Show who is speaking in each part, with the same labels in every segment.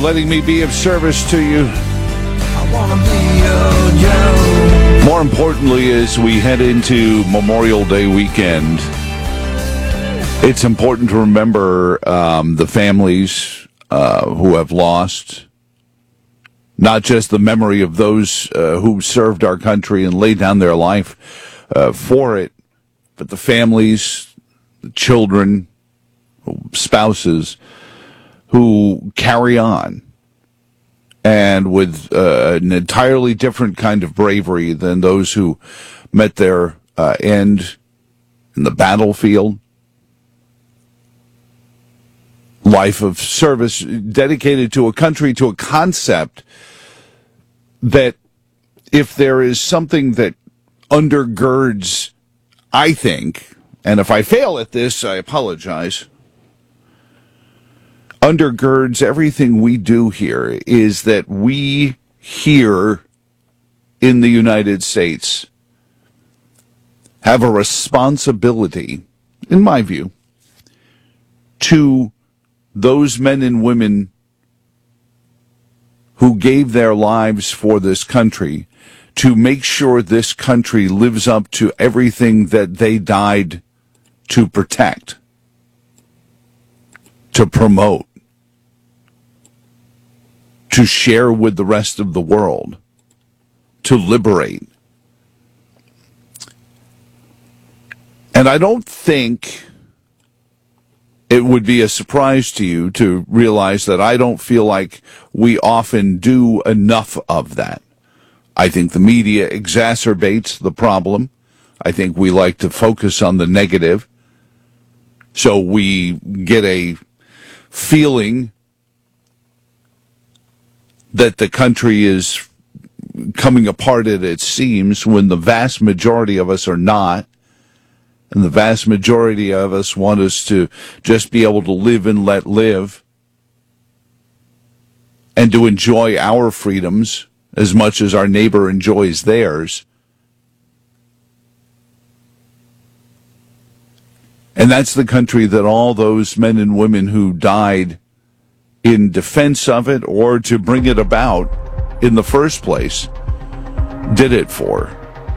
Speaker 1: letting me be of service to you.
Speaker 2: I wanna be your Joe.
Speaker 1: More importantly, as we head into Memorial Day weekend, it's important to remember the families who have lost, not just the memory of those who served our country and laid down their life for it, but the families, the children, spouses who carry on, and with an entirely different kind of bravery than those who met their end in the battlefield. Life of service dedicated to a country, to a concept that if there is something that undergirds, I think, and if I fail at this, I apologize, undergirds everything we do here, is that we here in the United States have a responsibility, in my view, to those men and women who gave their lives for this country, to make sure this country lives up to everything that they died to protect, to promote, to share with the rest of the world, to liberate. And I don't think it would be a surprise to you to realize that I don't feel like we often do enough of that. I think the media exacerbates the problem. I think we like to focus on the negative. So we get a feeling that the country is coming apart at its seams when the vast majority of us are not. And the vast majority of us want us to just be able to live and let live and to enjoy our freedoms as much as our neighbor enjoys theirs. And that's the country that all those men and women who died in defense of it or to bring it about in the first place did it for.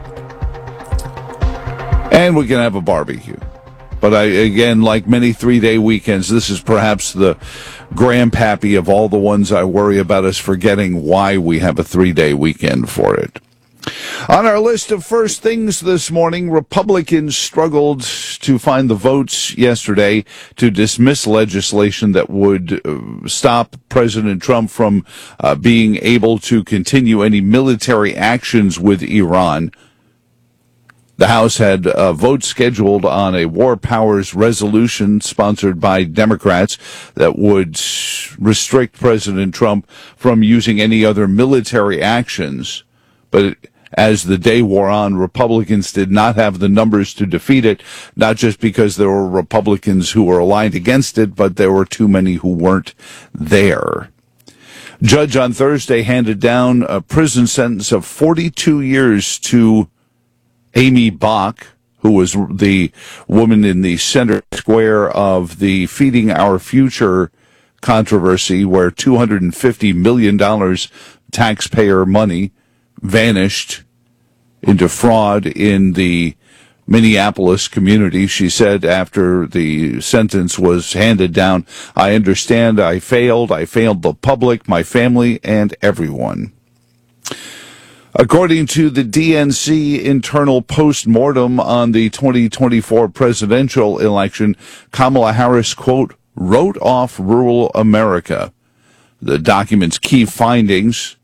Speaker 1: And we can have a barbecue. But again, like many 3-day weekends, this is perhaps the grandpappy of all the ones I worry about us forgetting why we have a 3-day weekend for it. On our list of first things this morning, Republicans struggled to find the votes yesterday to dismiss legislation that would stop President Trump from being able to continue any military actions with Iran. The House had a vote scheduled on a war powers resolution sponsored by Democrats that would restrict President Trump from using any other military actions. But as the day wore on, Republicans did not have the numbers to defeat it, not just because there were Republicans who were aligned against it, but there were too many who weren't there. Judge on Thursday handed down a prison sentence of 42 years to Amy Bach, who was the woman in the center square of the Feeding Our Future controversy, where $250 million taxpayer money vanished into fraud in the Minneapolis community. She said after the sentence was handed down, "I understand I failed. I failed the public, my family, and everyone." According to the DNC internal post-mortem on the 2024 presidential election, Kamala Harris, quote, wrote off rural America. The document's key findings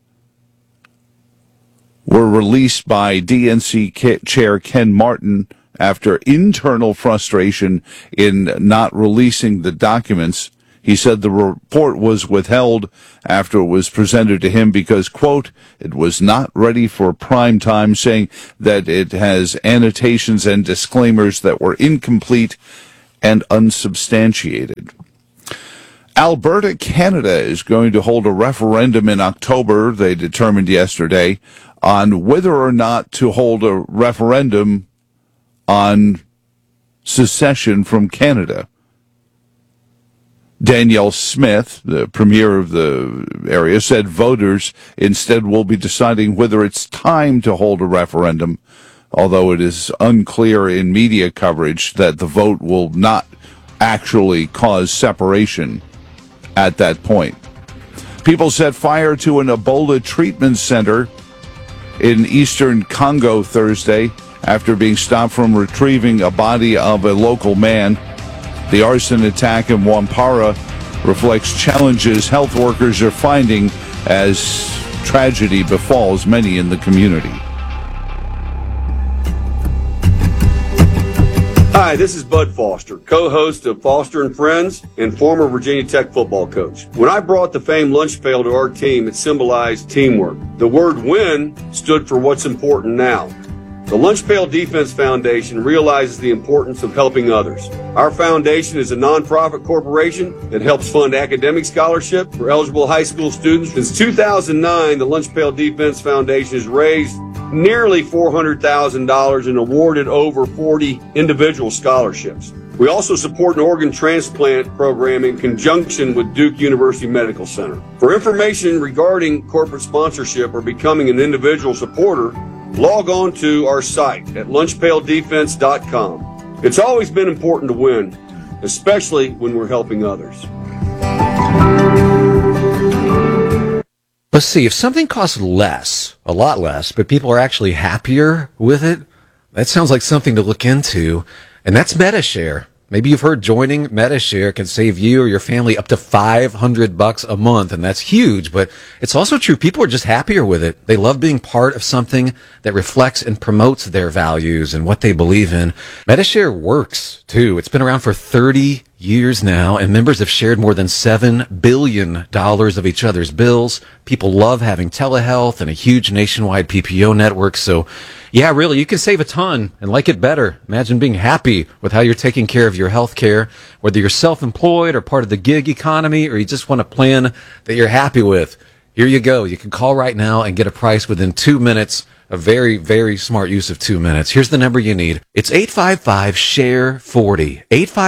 Speaker 1: were released by DNC Chair Ken Martin after internal frustration in not releasing the documents. He said the report was withheld after it was presented to him because, quote, it was not ready for prime time, saying that it has annotations and disclaimers that were incomplete and unsubstantiated. Alberta, Canada is going to hold a referendum in October, they determined yesterday, on whether or not to hold a referendum on secession from Canada. Danielle Smith, the premier of the area, said voters instead will be deciding whether it's time to hold a referendum, although it is unclear in media coverage that the vote will not actually cause separation at that point. People set fire to an Ebola treatment center in eastern Congo Thursday after being stopped from retrieving a body of a local man. The arson attack in Wampara reflects challenges health workers are finding as tragedy befalls many in the community.
Speaker 3: Hi, this is Bud Foster, co-host of Foster and Friends and former Virginia Tech football coach. When I brought the famed lunch pail to our team, it symbolized teamwork. The word win stood for what's important now. The Lunch Pail Defense Foundation realizes the importance of helping others. Our foundation is a nonprofit corporation that helps fund academic scholarship for eligible high school students. Since 2009, the Lunch Pail Defense Foundation has raised nearly $400,000 and awarded over 40 individual scholarships. We also support an organ transplant program in conjunction with Duke University Medical Center. For information regarding corporate sponsorship or becoming an individual supporter, log on to our site at lunchpaildefense.com. It's always been important to win, especially when we're helping others.
Speaker 4: Let's see, if something costs less, a lot less, but people are actually happier with it, that sounds like something to look into, and that's Medi-Share. Maybe you've heard joining Medi-Share can save you or your family up to $500 a month, and that's huge, but it's also true. People are just happier with it. They love being part of something that reflects and promotes their values and what they believe in. Medi-Share works, too. It's been around for 30 years now, and members have shared more than $7 billion of each other's bills. People love having telehealth and a huge nationwide PPO network. So, yeah, really, you can save a ton and like it better. Imagine being happy with how you're taking care of your health care, whether you're self-employed or part of the gig economy, or you just want a plan that you're happy with. Here you go. You can call right now and get a price within 2 minutes. A very, very smart use of 2 minutes. Here's the number you need. It's 855-SHARE-40.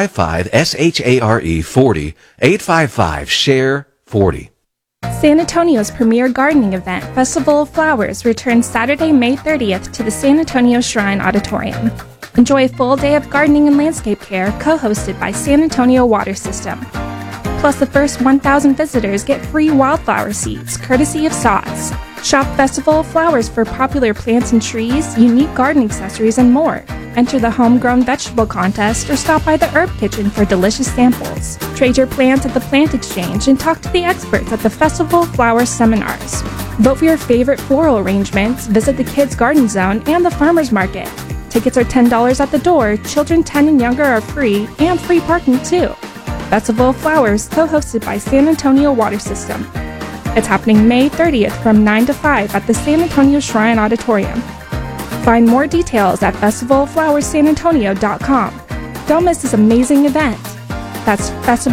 Speaker 4: 855-SHARE-40. 855-SHARE-40.
Speaker 5: San Antonio's premier gardening event, Festival of Flowers, returns Saturday, May 30th to the San Antonio Shrine Auditorium. Enjoy a full day of gardening and landscape care, co-hosted by San Antonio Water System. Plus, the first 1,000 visitors get free wildflower seeds, courtesy of Sots. Shop Festival of Flowers for popular plants and trees, unique garden accessories, and more. Enter the homegrown vegetable contest or stop by the Herb Kitchen for delicious samples. Trade your plants at the Plant Exchange and talk to the experts at the Festival of Flowers seminars. Vote for your favorite floral arrangements, visit the Kids Garden Zone and the Farmers Market. Tickets are $10 at the door, children 10 and younger are free, and free parking too. Festival of Flowers, co-hosted by San Antonio Water System. It's happening May 30th from 9 to 5 at the San Antonio Shrine Auditorium. Find more details at festivaloflowerssanantonio.com. Don't miss this amazing event. That's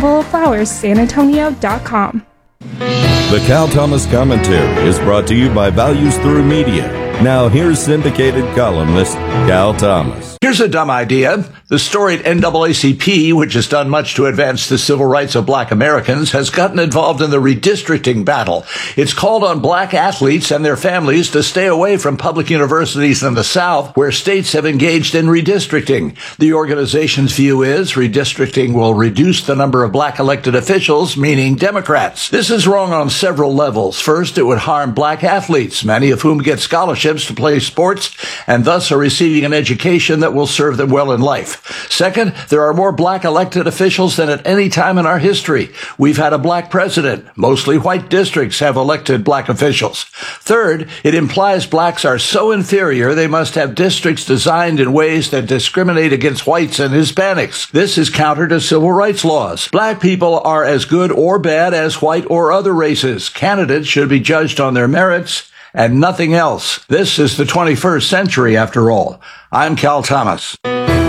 Speaker 5: festivaloflowerssanantonio.com.
Speaker 6: The Cal Thomas Commentary is brought to you by Values Through Media. Now here's syndicated columnist Cal Thomas.
Speaker 7: Here's a dumb idea. The storied NAACP, which has done much to advance the civil rights of black Americans, has gotten involved in the redistricting battle. It's called on black athletes and their families to stay away from public universities in the South, where states have engaged in redistricting. The organization's view is redistricting will reduce the number of black elected officials, meaning Democrats. This is wrong on several levels. First, it would harm black athletes, many of whom get scholarships to play sports and thus are receiving an education that will serve them well in life. Second, there are more black elected officials than at any time in our history. We've had a black president. Mostly white districts have elected black officials. Third, it implies blacks are so inferior they must have districts designed in ways that discriminate against whites and Hispanics. This is counter to civil rights laws. Black people are as good or bad as white or other races. Candidates should be judged on their merits and nothing else. This is the 21st century, after all. I'm Cal Thomas.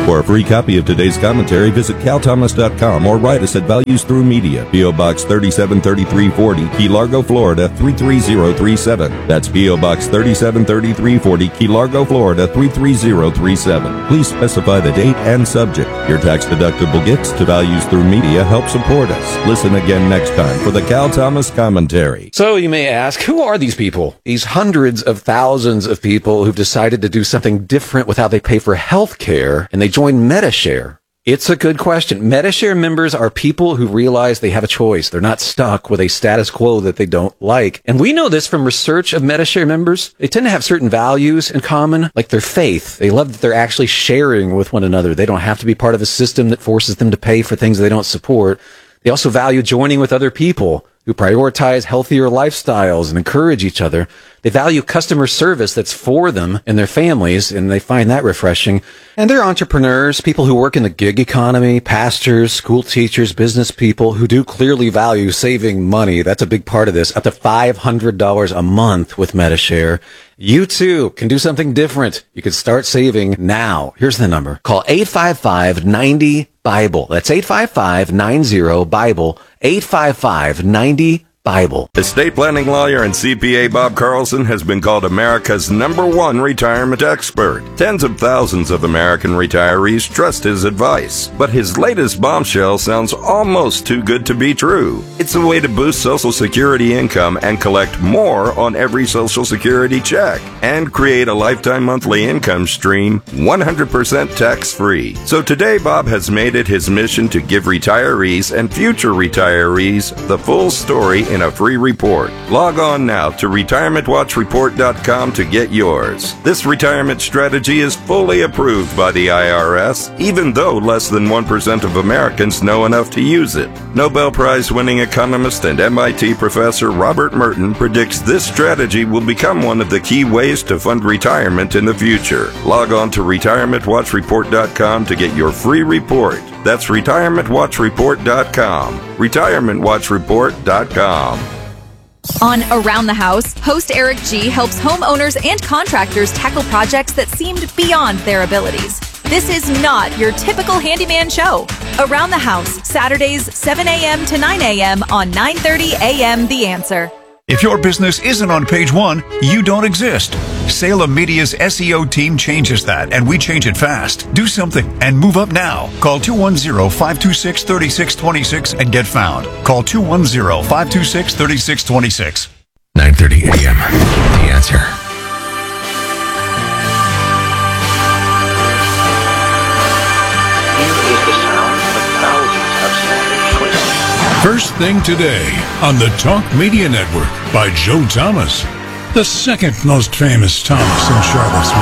Speaker 6: For a free copy of today's commentary, visit calthomas.com or write us at Values Through Media, P.O. Box 373340, Key Largo, Florida 33037. That's P.O. Box 373340, Key Largo, Florida 33037. Please specify the date and subject. Your tax-deductible gifts to Values Through Media help support us. Listen again next time for the Cal Thomas Commentary.
Speaker 4: So you may ask, who are these people? These hundreds of thousands of people who've decided to do something different with how they pay for health care, and they join Medi-Share. It's a good question. Medi-Share members are people who realize they have a choice. They're not stuck with a status quo that they don't like. And we know this from research of Medi-Share members. They tend to have certain values in common, like their faith. They love that they're actually sharing with one another. They don't have to be part of a system that forces them to pay for things they don't support. They also value joining with other people who prioritize healthier lifestyles and encourage each other. They value customer service that's for them and their families, and they find that refreshing. And they're entrepreneurs, people who work in the gig economy, pastors, school teachers, business people who do clearly value saving money. That's a big part of this. Up to $500 a month with Medi-Share. You too can do something different. You can start saving now. Here's the number. Call 855-90-BIBLE. That's 855-90-BIBLE. 855-90-BIBLE.
Speaker 6: Estate planning lawyer and CPA Bob Carlson has been called America's #1 retirement expert. Tens of thousands of American retirees trust his advice. But his latest bombshell sounds almost too good to be true. It's a way to boost Social Security income and collect more on every Social Security check and create a lifetime monthly income stream 100% tax-free. So today, Bob has made it his mission to give retirees and future retirees the full story in a free report. Log on now to retirementwatchreport.com to get yours. This retirement strategy is fully approved by the IRS, even though less than 1% of Americans know enough to use it. Nobel Prize-winning economist and MIT professor Robert Merton predicts this strategy will become one of the key ways to fund retirement in the future. Log on to retirementwatchreport.com to get your free report. That's retirementwatchreport.com. retirementwatchreport.com.
Speaker 8: On Around the House, host Eric G. helps homeowners and contractors tackle projects that seemed beyond their abilities. This is not your typical handyman show. Around the House, Saturdays, 7 a.m. to 9 a.m. on 9:30 a.m. The Answer.
Speaker 9: If your business isn't on page one, you don't exist. Salem Media's SEO team changes that, and we change it fast. Do something and move up now. Call 210-526-3626 and get found. Call 210-526-3626.
Speaker 2: 9:30 a.m. The Answer.
Speaker 10: Here is the sound of thousands of Saturday choices.
Speaker 11: First Thing Today on the Talk Media Network by Joe Thomas, the second most famous Thomas in Charlottesville.